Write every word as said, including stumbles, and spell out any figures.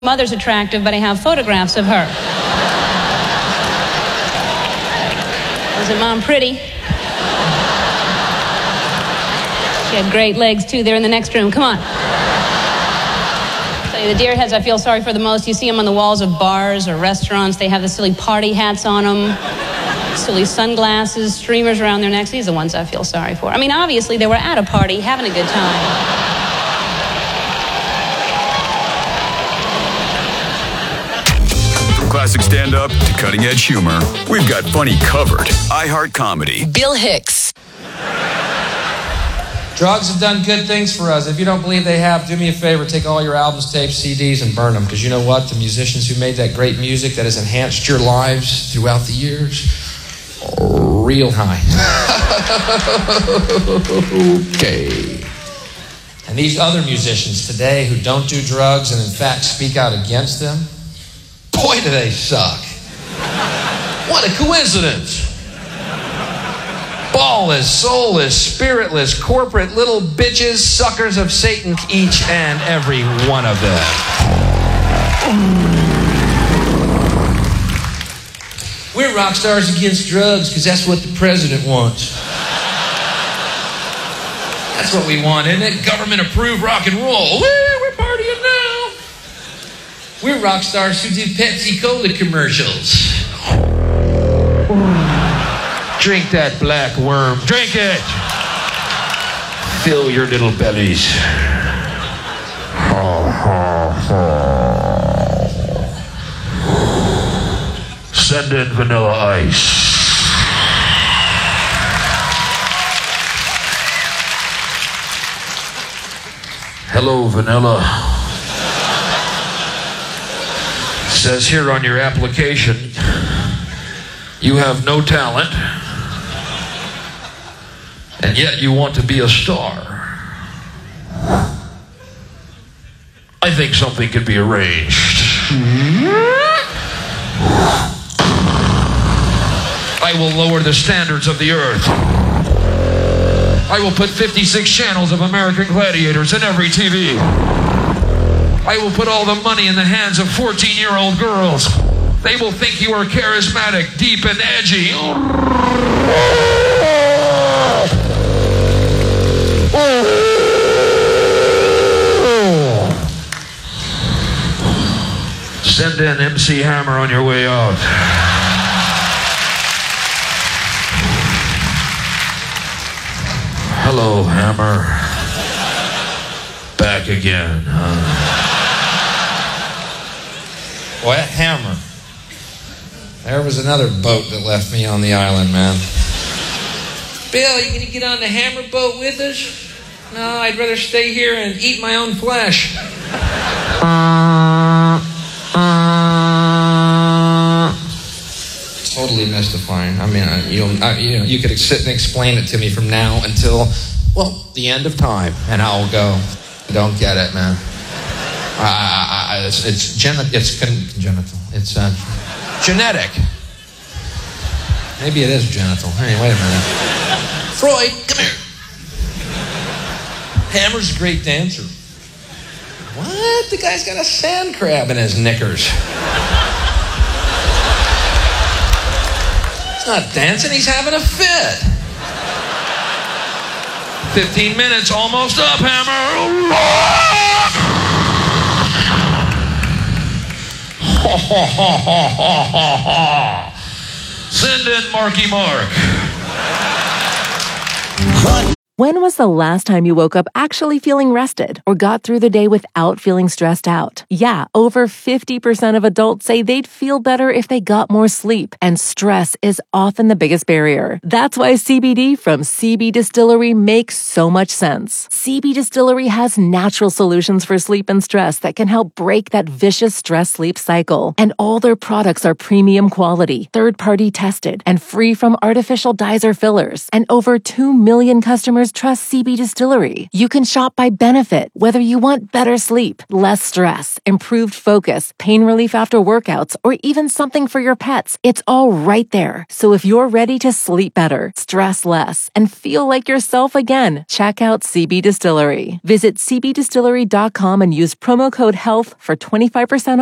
Mother's attractive, but I have photographs of her. Wasn't Mom pretty? She had great legs, too. They're in the next room. Come on. I'll tell you, the deer heads I feel sorry for the most, you see them on the walls of bars or restaurants. They have the silly party hats on them, silly sunglasses, streamers around their necks. These are the ones I feel sorry for. I mean, obviously, they were at a party, having a good time. Classic stand-up to cutting-edge humor, we've got funny covered. iHeart Comedy. Bill Hicks. Drugs have done good things for us. If you don't believe they have, do me a favor, take all your albums, tapes, C Ds, and burn them. Because you know what? The musicians who made that great music that has enhanced your lives throughout the years, real high. Okay. And these other musicians today who don't do drugs and in fact speak out against them, boy, do they suck. What a coincidence. Ballless, soulless, spiritless, corporate little bitches, suckers of Satan, each and every one of them. We're rock stars against drugs because that's what the president wants. That's what we want, isn't it? Government-approved rock and roll. Woo, we're partying now. We're rock stars who do Pepsi Cola commercials. Drink that black worm. Drink it. Fill your little bellies. Send in Vanilla Ice. Hello, Vanilla. Says here on your application, you have no talent, and yet you want to be a star. I think something could be arranged. I will lower the standards of the earth. I will put fifty-six channels of American Gladiators in every T V. I will put all the money in the hands of fourteen-year-old girls. They will think you are charismatic, deep, and edgy. Send in M C Hammer on your way out. Hello, Hammer. Back again, huh? Boy, that Hammer. There was another boat that left me on the island, man. Bill, you gonna get on the Hammer boat with us? No, I'd rather stay here and eat my own flesh. Totally mystifying. I mean, I, you, I, you know, you could sit and explain it to me from now until, well, the end of time, and I'll go. I don't get it, man. I, I, I, it's it's, gen- it's con- congenital. It's uh, genetic. Maybe it is genital. Hey, wait a minute. Freud, come here. Hammer's a great dancer. What? The guy's got a sand crab in his knickers. He's not dancing, he's having a fit. Fifteen minutes, almost up, Hammer. Ha ha ha ha ha ha. Send in Marky Mark. When was the last time you woke up actually feeling rested or got through the day without feeling stressed out? Yeah, over fifty percent of adults say they'd feel better if they got more sleep, and stress is often the biggest barrier. That's why C B D from C B Distillery makes so much sense. C B Distillery has natural solutions for sleep and stress that can help break that vicious stress-sleep cycle. And all their products are premium quality, third-party tested, and free from artificial dyes or fillers. And over two million customers customers trust C B Distillery. You can shop by benefit, whether you want better sleep, less stress, improved focus, pain relief after workouts, or even something for your pets. It's all right there. So if you're ready to sleep better, stress less, and feel like yourself again, check out C B Distillery. Visit c b distillery dot com and use promo code HEALTH for twenty-five percent